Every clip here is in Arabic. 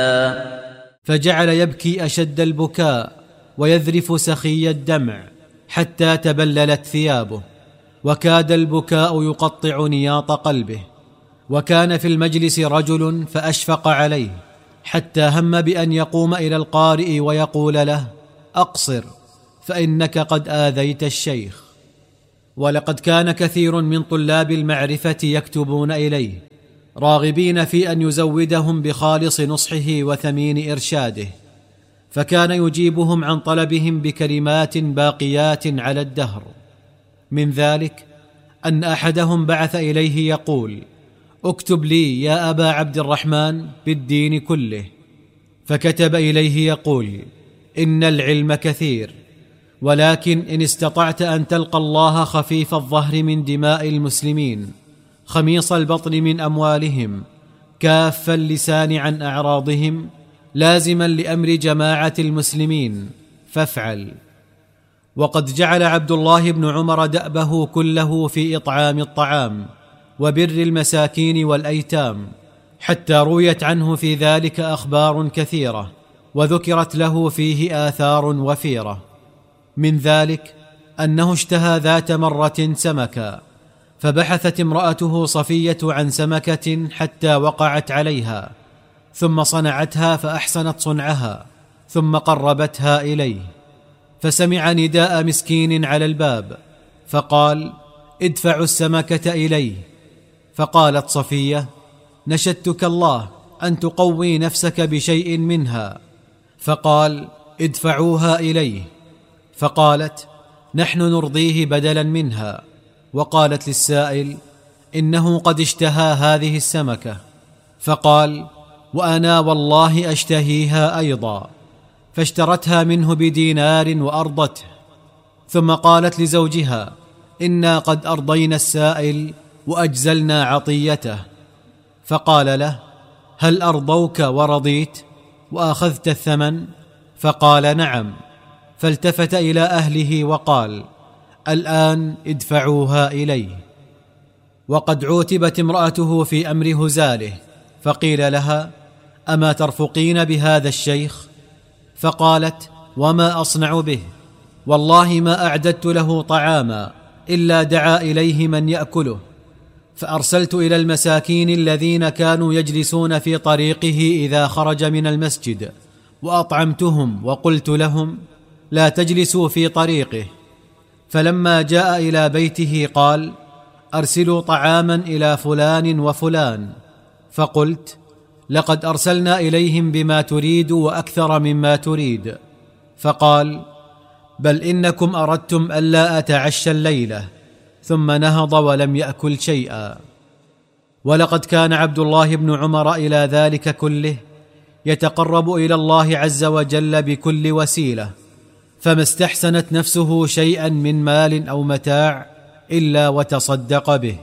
فجعل يبكي أشد البكاء ويذرف سخي الدمع حتى تبللت ثيابه، وكاد البكاء يقطع نياط قلبه. وكان في المجلس رجل فأشفق عليه حتى هم بأن يقوم إلى القارئ ويقول له: أقصر فإنك قد آذيت الشيخ. ولقد كان كثير من طلاب المعرفة يكتبون إليه راغبين في أن يزودهم بخالص نصحه وثمين إرشاده، فكان يجيبهم عن طلبهم بكلمات باقيات على الدهر. من ذلك أن أحدهم بعث إليه يقول: اكتب لي يا أبا عبد الرحمن بالدين كله. فكتب إليه يقول: إن العلم كثير، ولكن إن استطعت أن تلقى الله خفيف الظهر من دماء المسلمين، خميص البطن من أموالهم، كاف اللسان عن أعراضهم، لازما لأمر جماعة المسلمين، فافعل. وقد جعل عبد الله بن عمر دأبه كله في إطعام الطعام وبر المساكين والأيتام، حتى رويت عنه في ذلك أخبار كثيرة، وذكرت له فيه آثار وفيرة. من ذلك أنه اشتهى ذات مرة سمكا، فبحثت امرأته صفية عن سمكة حتى وقعت عليها، ثم صنعتها فأحسنت صنعها، ثم قربتها إليه، فسمع نداء مسكين على الباب، فقال: ادفعوا السمكة إليه. فقالت صفية: نشدتك الله أن تقوي نفسك بشيء منها. فقال: ادفعوها إليه. فقالت: نحن نرضيه بدلا منها. وقالت للسائل: إنه قد اشتهى هذه السمكة. فقال: وأنا والله أشتهيها أيضا. فاشترتها منه بدينار وأرضته. ثم قالت لزوجها: إنا قد أرضينا السائل وأجزلنا عطيته. فقال له: هل أرضوك ورضيت وأخذت الثمن؟ فقال: نعم. فالتفت إلى أهله وقال: الآن ادفعوها إليه. وقد عوتبت امرأته في أمر هزاله، فقيل لها: أما ترفقين بهذا الشيخ؟ فقالت: وما أصنع به؟ والله ما أعددت له طعاما إلا دعا إليه من يأكله، فأرسلت إلى المساكين الذين كانوا يجلسون في طريقه إذا خرج من المسجد، وأطعمتهم وقلت لهم: لا تجلسوا في طريقه. فلما جاء إلى بيته قال: أرسلوا طعاما إلى فلان وفلان. فقلت: لقد أرسلنا إليهم بما تريد وأكثر مما تريد. فقال: بل إنكم أردتم ألا أتعشى الليلة. ثم نهض ولم يأكل شيئا. ولقد كان عبد الله بن عمر إلى ذلك كله يتقرب إلى الله عز وجل بكل وسيلة، فما استحسنت نفسه شيئا من مال أو متاع إلا وتصدق به.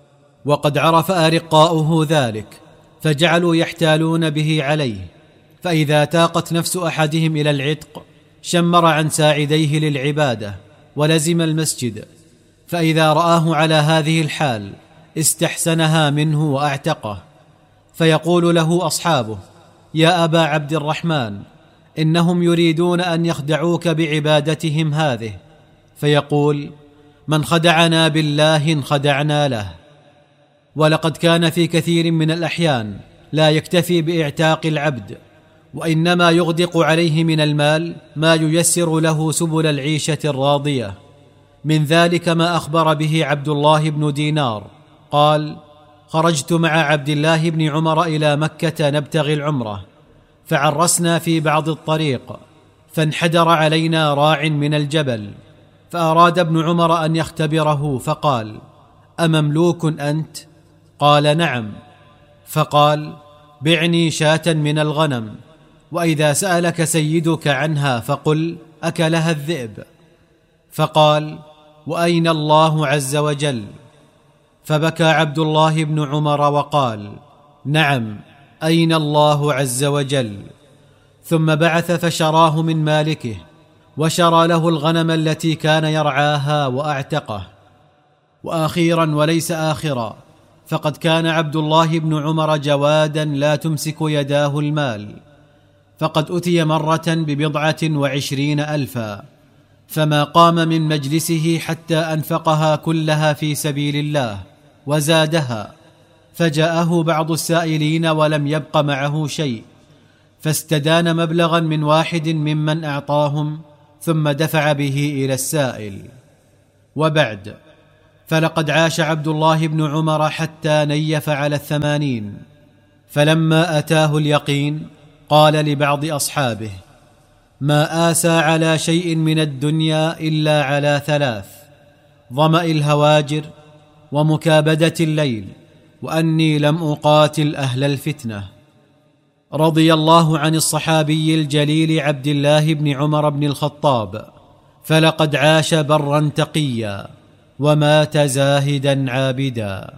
وقد عرف أرقاؤه ذلك، فجعلوا يحتالون به عليه، فإذا تاقت نفس أحدهم إلى العتق شمر عن ساعديه للعبادة ولزم المسجد، فإذا رآه على هذه الحال استحسنها منه وأعتقه، فيقول له أصحابه: يا أبا عبد الرحمن، إنهم يريدون أن يخدعوك بعبادتهم هذه. فيقول: من خدعنا بالله انخدعنا له. ولقد كان في كثير من الأحيان لا يكتفي بإعتاق العبد، وإنما يغدق عليه من المال ما ييسر له سبل العيشة الراضية. من ذلك ما أخبر به عبد الله بن دينار قال: خرجت مع عبد الله بن عمر إلى مكة نبتغي العمرة، فعرسنا في بعض الطريق، فانحدر علينا راع من الجبل، فأراد ابن عمر أن يختبره، فقال: أمملوك أنت؟ قال: نعم. فقال: بعني شاة من الغنم، وإذا سألك سيدك عنها فقل: أكلها الذئب. فقال: وأين الله عز وجل؟ فبكى عبد الله بن عمر وقال: نعم، أين الله عز وجل؟ ثم بعث فشراه من مالكه، وشرى له الغنم التي كان يرعاها وأعتقه. وأخيرا وليس آخرا، فقد كان عبد الله بن عمر جوادا لا تمسك يداه المال، فقد أتي مرة ب20,000 فما قام من مجلسه حتى أنفقها كلها في سبيل الله وزادها، فجاءه بعض السائلين ولم يبق معه شيء، فاستدان مبلغا من واحد ممن أعطاهم ثم دفع به إلى السائل. وبعد، فلقد عاش عبد الله بن عمر حتى نيف على 80، فلما أتاه اليقين قال لبعض أصحابه: ما آسى على شيء من الدنيا إلا على 3: ظمأ الهواجر، ومكابدة الليل، وأني لم أقاتل أهل الفتنة. رضي الله عن الصحابي الجليل عبد الله بن عمر بن الخطاب، فلقد عاش برا تقيا ومات زاهدا عابدا.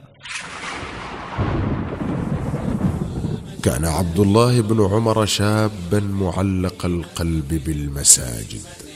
كان عبد الله بن عمر شابا معلق القلب بالمساجد،